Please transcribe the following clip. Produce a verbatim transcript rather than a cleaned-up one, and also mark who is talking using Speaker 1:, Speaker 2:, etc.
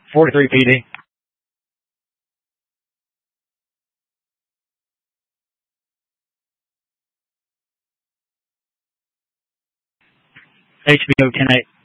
Speaker 1: forty-three P D. H B O ten eight.